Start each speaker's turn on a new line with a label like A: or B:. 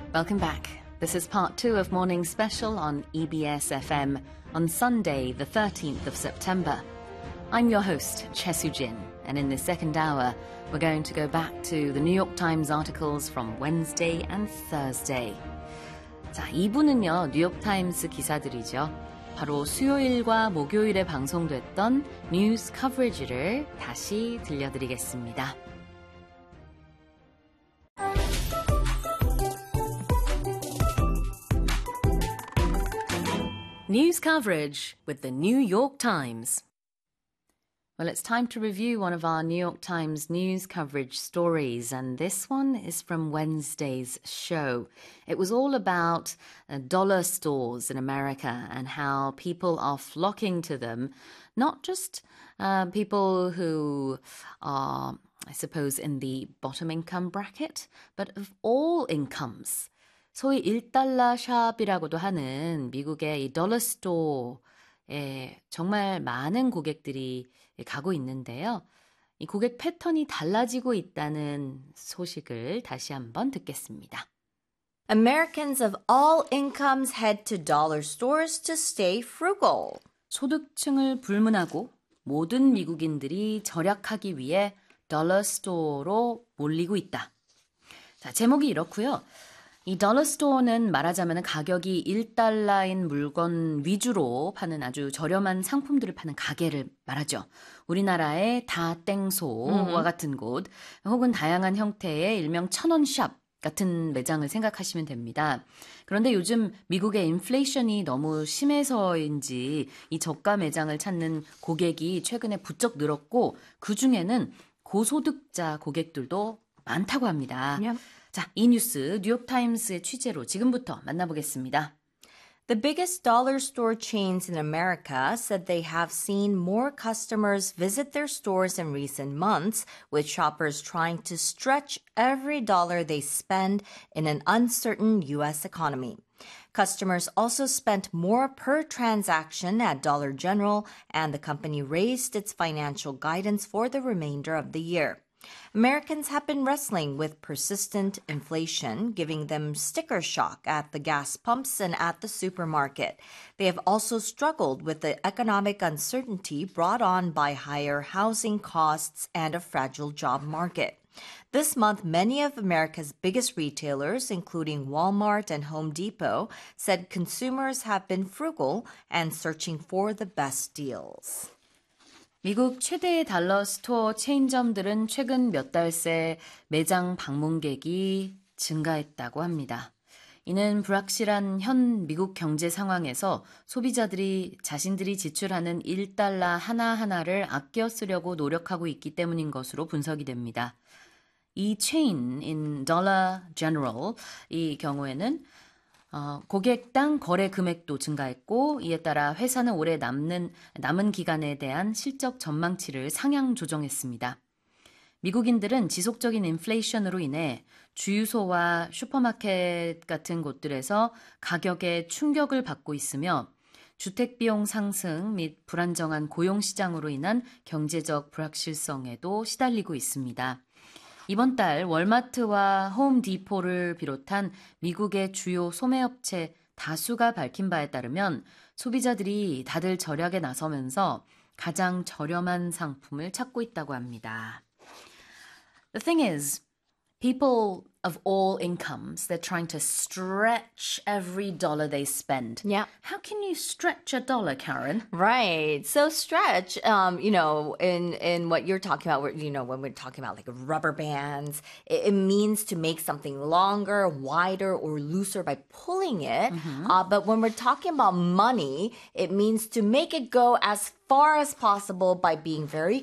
A: Welcome back. This is part 2 of Morning Special on EBS FM on Sunday, the 13th of September. I'm your host, Choi Soo-jin, and in this second hour, we're going to go back to the New York Times articles from Wednesday and Thursday. 자, 2부는요, 뉴욕타임스 기사들이죠. 바로 수요일과 목요일에 방송됐던 뉴스 커버리지를 다시 들려드리겠습니다. News coverage with the New York Times. Well, it's time to review one of our New York Times news coverage stories, and this one is from Wednesday's show. It was all about dollar stores in America and how people are flocking to them, not just people who are, I suppose, in the bottom income bracket, but of all incomes. 소위 1달러 샵이라고도 하는 미국의 이 dollar store에 정말 많은 고객들이 가고 있는데요. 이 고객 패턴이 달라지고 있다는 소식을 다시 한번 듣겠습니다.
B: Americans of all incomes head to dollar stores to stay frugal.
A: 소득층을 불문하고 모든 미국인들이 절약하기 위해 dollar store로 몰리고 있다. 자, 제목이 이렇고요. 이 dollar store는 말하자면 가격이 1달러인 물건 위주로 파는 아주 저렴한 상품들을 파는 가게를 말하죠. 우리나라의 다땡소와 같은 곳 혹은 다양한 형태의 일명 천원샵 같은 매장을 생각하시면 됩니다. 그런데 요즘 미국의 인플레이션이 너무 심해서인지 이 저가 매장을 찾는 고객이 최근에 부쩍 늘었고 그중에는 고소득자 고객들도 많다고 합니다. 자, 이 뉴스 뉴욕타임스의 취재로 지금부터 만나보겠습니다.
B: The biggest dollar store chains in America said they have seen more customers visit their stores in recent months, with shoppers trying to stretch every dollar they spend in an uncertain U.S. economy. Customers also spent more per transaction at Dollar General, and the company raised its financial guidance for the remainder of the year. Americans have been wrestling with persistent inflation, giving them sticker shock at the gas pumps and at the supermarket. They have also struggled with the economic uncertainty brought on by higher housing costs and a fragile job market. This month, many of America's biggest retailers, including Walmart and Home Depot, said consumers have been frugal and searching for the best deals.
A: 미국 최대의 달러 스토어 체인점들은 최근 몇 달 새 매장 방문객이 증가했다고 합니다. 이는 불확실한 현 미국 경제 상황에서 소비자들이 자신들이 지출하는 1달러 하나하나를 아껴 쓰려고 노력하고 있기 때문인 것으로 분석이 됩니다. 이 체인인 Dollar General 이 경우에는 고객당 거래 금액도 증가했고 이에 따라 회사는 올해 남은 기간에 대한 실적 전망치를 상향 조정했습니다. 미국인들은 지속적인 인플레이션으로 인해 주유소와 슈퍼마켓 같은 곳들에서 가격에 충격을 받고 있으며 주택비용 상승 및 불안정한 고용시장으로 인한 경제적 불확실성에도 시달리고 있습니다. 이번 달 월마트와 홈디포를 비롯한 미국의 주요 소매업체 다수가 밝힌 바에 따르면 소비자들이 다들 절약에 나서면서 가장 저렴한 상품을 찾고 있다고 합니다. The thing is, people of all incomes, they're trying to stretch every dollar they spend.
B: Yeah.
A: How can you stretch a dollar, Karen?
B: Right. So stretch, in what you're talking about, when we're talking about like rubber bands, it means to make something longer, wider, or looser by pulling it. But when we're talking about money, it means to make it go as far as possible by being very